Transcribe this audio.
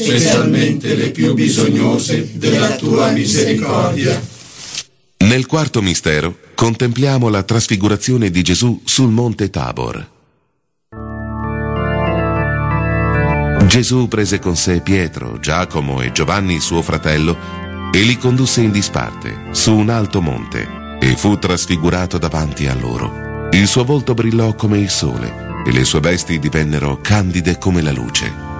specialmente le più bisognose della tua misericordia. Nel quarto mistero contempliamo la trasfigurazione di Gesù sul monte Tabor. Gesù prese con sé Pietro, Giacomo e Giovanni suo fratello e li condusse in disparte su un alto monte e fu trasfigurato davanti a loro. Il suo volto brillò come il sole e le sue vesti divennero candide come la luce.